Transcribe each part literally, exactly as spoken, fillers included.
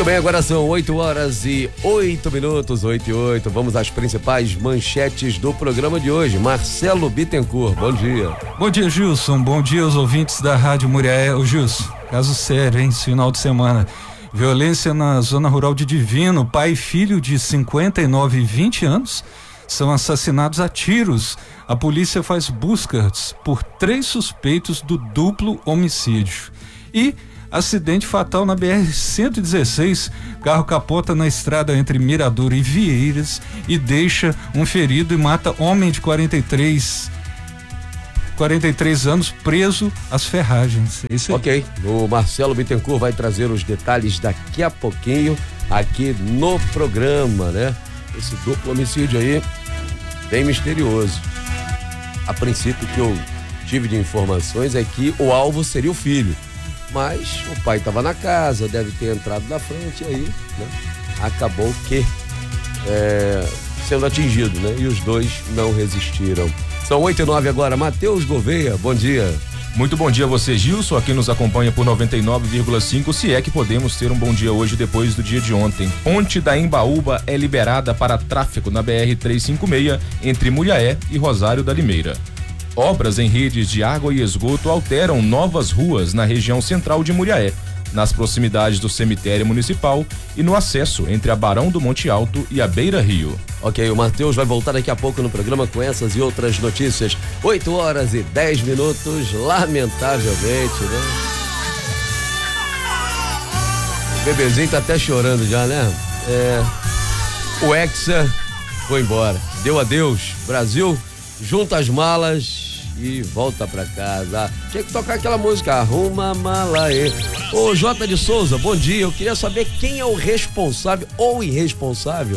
Muito bem, agora são oito horas e oito minutos, oito e oito. Vamos às principais manchetes do programa de hoje. Marcelo Bittencourt, bom dia. Bom dia, Gilson. Bom dia aos ouvintes da Rádio Muriaé. Ô, Gilson, caso sério, hein? Esse final de semana. Violência na zona rural de Divino. Pai e filho de cinquenta e nove e vinte anos são assassinados a tiros. A polícia faz buscas por três suspeitos do duplo homicídio. E acidente fatal na B R cento e dezesseis, carro capota na estrada entre Mirador e Vieiras e deixa um ferido e mata homem de quarenta e três anos preso às ferragens. É isso aí. Ok, o Marcelo Bittencourt vai trazer os detalhes daqui a pouquinho aqui no programa, né? Esse duplo homicídio aí, bem misterioso. A princípio que eu tive de informações é que o alvo seria o filho. Mas o pai estava na casa, deve ter entrado na frente e aí, né, acabou que é, sendo atingido, né? E os dois não resistiram. São oito e nove agora. Matheus Gouveia, bom dia. Muito bom dia a você, Gilson, aqui nos acompanha por noventa e nove vírgula cinco, se é que podemos ter um bom dia hoje depois do dia de ontem. Ponte da Embaúba é liberada para tráfego na B R trezentos e cinquenta e seis entre Muriaé e Rosário da Limeira. Obras em redes de água e esgoto alteram novas ruas na região central de Muriaé, nas proximidades do cemitério municipal e no acesso entre a Barão do Monte Alto e a Beira Rio. Ok, o Matheus vai voltar daqui a pouco no programa com essas e outras notícias. oito horas e dez minutos, lamentavelmente, né? O bebezinho tá até chorando já, né? É, o Hexa foi embora, deu adeus, Brasil, junta as malas e volta pra casa. Tinha que tocar aquela música, arruma a mala aí. Ô Jota de Souza, bom dia. Eu queria saber quem é o responsável ou irresponsável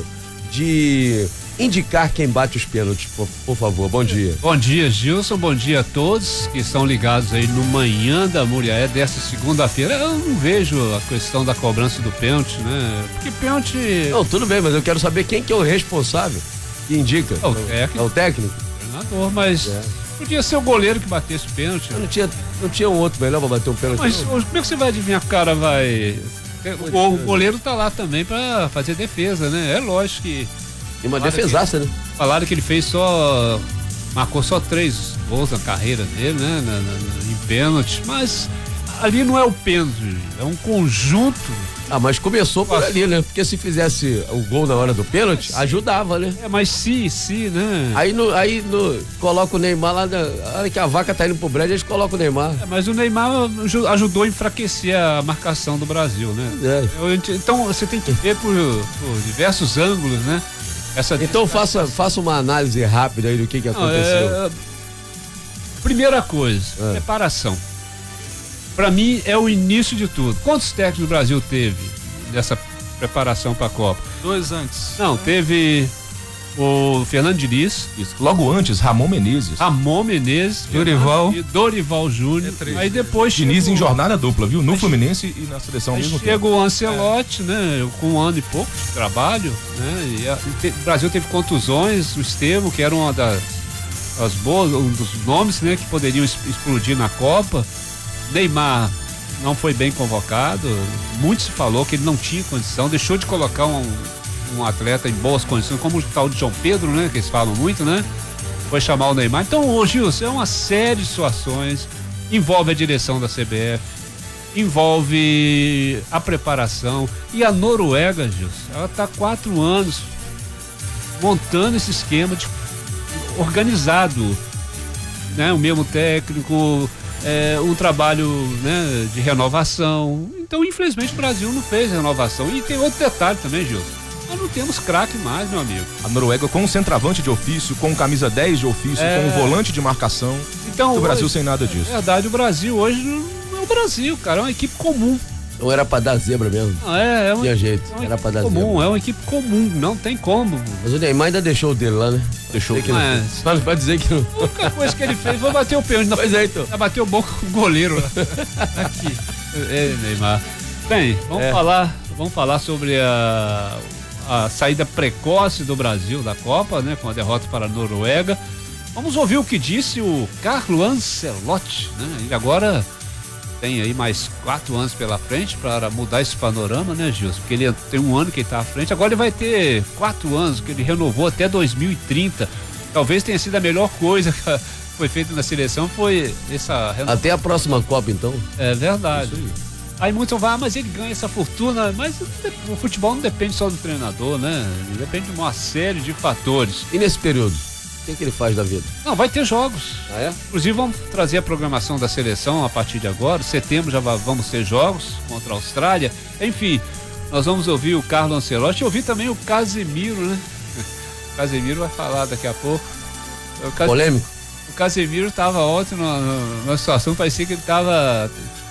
de indicar quem bate os pênaltis, por, por favor. Bom dia. Bom dia, Gilson. Bom dia a todos que estão ligados aí no Manhã da Muriaé dessa segunda-feira. Eu não vejo a questão da cobrança do pênalti, né? Porque pênalti... Não, tudo bem, mas eu quero saber quem que é o responsável que indica. É o técnico. É o técnico? Treinador, mas... É. Podia ser o goleiro que batesse o pênalti. Não tinha, não tinha um outro melhor pra bater um pênalti. Mas não. Como é que você vai adivinhar que o cara vai... O, o goleiro tá lá também pra fazer defesa, né? É lógico que... E uma defesaça, né? Falaram que ele fez só... Marcou só três gols na carreira dele, né? Na, na, em pênalti. Mas ali não é o pênalti, é um conjunto... Ah, mas começou por ali, né? Porque se fizesse o gol na hora do pênalti, ajudava, né? É, mas se, se, né? Aí, no, aí no, coloca o Neymar lá, na hora que a vaca tá indo pro brejo, eles colocam o Neymar. É, mas o Neymar ajudou a enfraquecer a marcação do Brasil, né? É. Eu, então você tem que ver por, por diversos ângulos, né? Essa então faça, faça uma análise rápida aí do que que Não, aconteceu. É, primeira coisa, é. preparação. Pra mim é o início de tudo. Quantos técnicos o Brasil teve nessa preparação pra Copa? Dois antes. Não, teve o Fernando Diniz. Isso. Logo antes, Ramon Menezes. Ramon Menezes. Dorival. E Dorival Júnior. É aí depois Diniz chegou, em jornada dupla, viu? No Fluminense e na seleção ao mesmo tempo. Chegou o Ancelotti, é. né? Com um ano e pouco de trabalho, né? E a, e te, o Brasil teve contusões, o Estevão, que era uma das as boas, um dos nomes, né? Que poderiam explodir na Copa. Neymar não foi bem convocado, muito se falou que ele não tinha condição, deixou de colocar um, um atleta em boas condições, como o tal de João Pedro, né, que eles falam muito, né, foi chamar o Neymar. Então, ô Gilson, é uma série de situações, envolve a direção da C B F, envolve a preparação, e a Noruega, Gilson, ela está há quatro anos montando esse esquema de, organizado, né, o mesmo técnico... É, um trabalho, né, de renovação. Então, infelizmente, o Brasil não fez renovação. E tem outro detalhe também, Gilson. Nós não temos craque mais, meu amigo. A Noruega com um centroavante de ofício, com camisa dez de ofício, é... com um volante de marcação. Então, o Brasil hoje, sem nada disso. Na verdade, o Brasil hoje não é o Brasil, cara. É uma equipe comum. Não era pra dar zebra mesmo. Não, é, é uma, Tinha jeito. É era pra dar comum, zebra. É uma equipe comum, não tem como. Mas o Neymar ainda deixou o dele lá, né? Deixou. Que não, é. Não pode dizer que não. A única coisa que ele fez foi bater o pênalti. Pois é, então. Bateu o bom com o goleiro lá. Aqui. É, Neymar. Bem, vamos é. falar, vamos falar sobre a, a saída precoce do Brasil da Copa, né? Com a derrota para a Noruega. Vamos ouvir o que disse o Carlo Ancelotti, né? Ele agora tem aí mais quatro anos pela frente para mudar esse panorama, né, Gilson? Porque ele tem um ano que ele tá à frente, agora ele vai ter quatro anos, que ele renovou até dois mil e trinta. Talvez tenha sido a melhor coisa que foi feita na seleção, foi essa renovação. Até a próxima Copa, então. É verdade. Aí. aí muitos vão falar, ah, mas ele ganha essa fortuna, mas o futebol não depende só do treinador, né? Depende de uma série de fatores. E nesse período? O que, que ele faz da vida? Não, vai ter jogos. Ah, é? Inclusive vamos trazer a programação da seleção a partir de agora. Setembro já vamos ter jogos contra a Austrália. Enfim, nós vamos ouvir o Carlo Ancelotti e ouvir também o Casemiro, né? O Casemiro vai falar daqui a pouco. O Cas... Polêmico? O Casemiro estava ontem numa, numa situação, parecia que ele estava